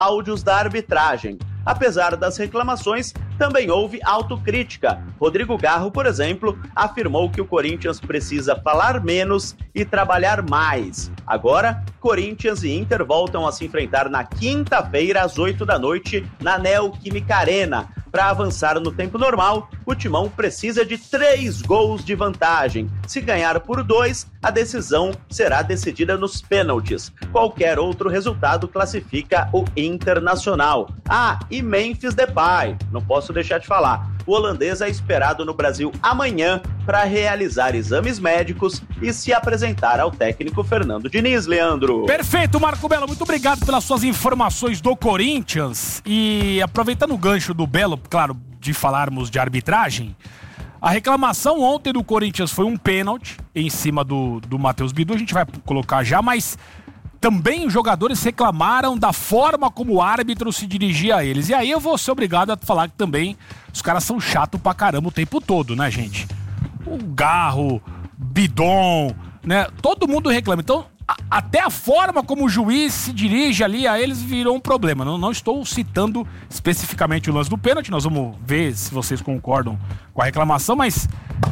áudios da arbitragem. Apesar das reclamações, também houve autocrítica. Rodrigo Garro, por exemplo, afirmou que o Corinthians precisa falar menos e trabalhar mais. Agora, Corinthians e Inter voltam a se enfrentar na quinta-feira, às 20h, na Neoquímica Arena. Para avançar no tempo normal, o Timão precisa de 3 gols de vantagem. Se ganhar por 2, a decisão será decidida nos pênaltis. Qualquer outro resultado classifica o Internacional. E Memphis Depay, não posso deixar de falar. O holandês é esperado no Brasil amanhã para realizar exames médicos e se apresentar ao técnico Fernando Diniz, Leandro. Perfeito, Marco Belo, muito obrigado pelas suas informações do Corinthians. E aproveitando o gancho do Belo, claro, de falarmos de arbitragem, a reclamação ontem do Corinthians foi um pênalti em cima do Matheus Bidu, a gente vai colocar já, mas também os jogadores reclamaram da forma como o árbitro se dirigia a eles. E aí eu vou ser obrigado a falar que também os caras são chatos pra caramba o tempo todo, né, gente? O Garro, Bidon, né? Todo mundo reclama. Então, até a forma como o juiz se dirige ali a eles virou um problema. Não estou citando especificamente o lance do pênalti. Nós vamos ver se vocês concordam com a reclamação, mas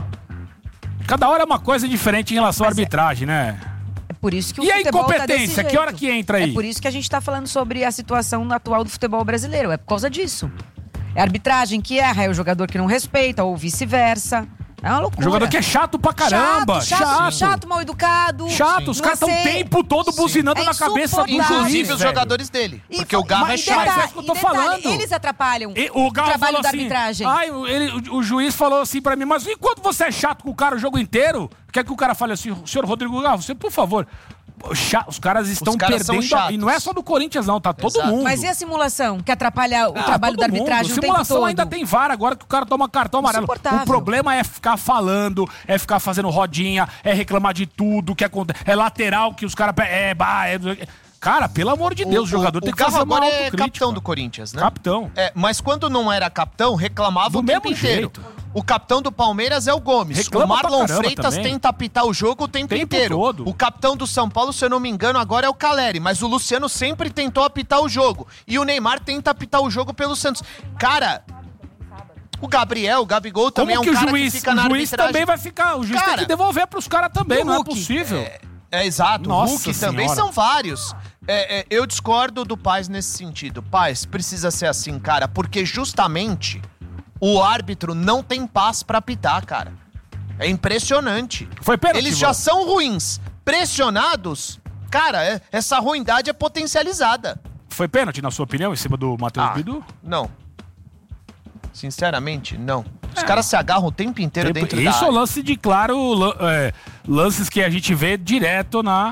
cada hora é uma coisa diferente em relação à arbitragem, né? Por isso que o e a futebol incompetência, tá que hora que entra aí? É por isso que a gente tá falando sobre a situação atual do futebol brasileiro. É por causa disso. É a arbitragem que erra, é o jogador que não respeita, ou vice-versa. É uma loucura. Jogador que é chato pra caramba. Chato, mal educado. Chato, os caras estão o tempo todo buzinando na cabeça do inclusive os jogadores dele. Porque o Garro é chato. É isso que eu tô falando. Eles atrapalham o trabalho da arbitragem. O juiz falou assim pra mim, mas enquanto você é chato com o cara o jogo inteiro, quer que o cara fale assim, senhor Rodrigo Garro, você, por favor... Os caras estão perdendo. E não é só do Corinthians, não, tá todo mundo. Mas e a simulação que atrapalha o trabalho da arbitragem o tempo todo? Simulação ainda tem VAR agora que o cara toma cartão amarelo. O problema é ficar falando, é ficar fazendo rodinha, é reclamar de tudo, é lateral que os caras. Cara, pelo amor de Deus, o jogador tem que fazer uma autocrítica. Agora é capitão do Corinthians, né? Capitão. Mas quando não era capitão, reclamava do o tempo inteiro. Jeito. O capitão do Palmeiras é o Gomes. Reclama o Marlon Freitas também. tenta apitar o jogo o tempo inteiro. Todo. O capitão do São Paulo, se eu não me engano, agora é o Caleri. Mas o Luciano sempre tentou apitar o jogo. E o Neymar tenta apitar o jogo pelo Santos. Cara... O Gabigol também é um cara que fica na arbitragem. O juiz também vai ficar. O juiz tem que devolver pros caras também, não é possível. Exato. Nossa o Hulk senhora. também são vários. Eu discordo do Paz nesse sentido. Paz, precisa ser assim, cara, porque justamente o árbitro não tem paz pra apitar, cara. É impressionante. Foi pênalti, Eles já são ruins. Pressionados, cara, essa ruindade é potencializada. Foi pênalti, na sua opinião, em cima do Matheus Bidu? Não. Sinceramente, não. Os caras se agarram o tempo inteiro dentro da área. Isso é o lance de, claro, lances que a gente vê direto na...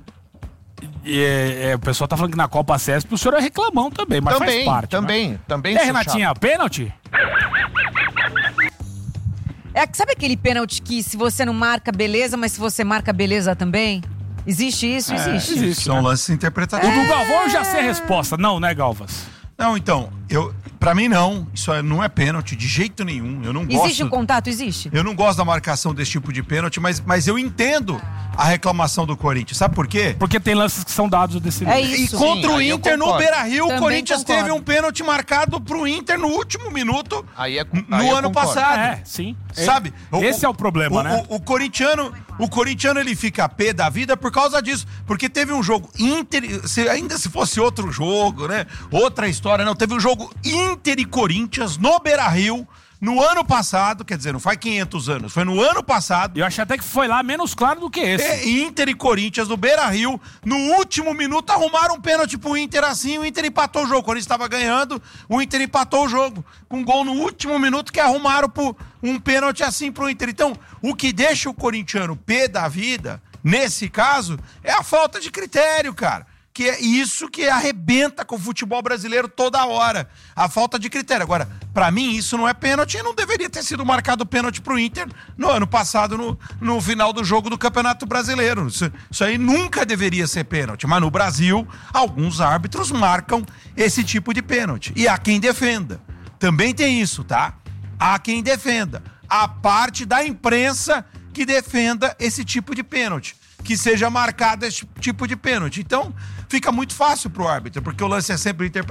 o pessoal tá falando que na Copa CESP o senhor é reclamão também, mas faz parte. Também Renatinha, chato. Pênalti? Sabe aquele pênalti que se você não marca, beleza, mas se você marca, beleza também? Existe isso? Existe. São lances interpretativos. O do Galvão eu já sei a resposta. Não, né, Galvas? Não, então, pra mim não, isso não é pênalti de jeito nenhum, eu não gosto... Existe um contato? Existe? Eu não gosto da marcação desse tipo de pênalti, mas eu entendo a reclamação do Corinthians, sabe por quê? Porque tem lances que são dados desse nível. E contra o Inter no Beira-Rio, o Corinthians concordo. teve um pênalti marcado pro Inter no último minuto no ano passado. Sim. Sabe? Esse é o problema, né? O corintiano ele fica pé da vida por causa disso, porque teve um jogo Inter, ainda se fosse outro jogo, né? Outra história, não, teve um jogo Inter e Corinthians no Beira-Rio no ano passado, quer dizer, não faz 500 anos, foi no ano passado. Eu achei até que foi lá menos claro do que esse. Inter e Corinthians no Beira-Rio, no último minuto arrumaram um pênalti pro Inter assim, o Inter empatou o jogo. O Corinthians estava ganhando, o Inter empatou o jogo. Com um gol no último minuto que arrumaram um pênalti assim pro Inter. Então, o que deixa o corintiano pé da vida, nesse caso, é a falta de critério, cara. Que é isso que arrebenta com o futebol brasileiro toda hora. A falta de critério. Agora, pra mim, isso não é pênalti e não deveria ter sido marcado pênalti pro Inter no ano passado, no final do jogo do Campeonato Brasileiro. Isso aí nunca deveria ser pênalti. Mas no Brasil, alguns árbitros marcam esse tipo de pênalti. E há quem defenda. Também tem isso, tá? Há quem defenda. A parte da imprensa que defenda esse tipo de pênalti. que seja marcado esse tipo de pênalti. Então, fica muito fácil pro árbitro, porque o lance é sempre interpretado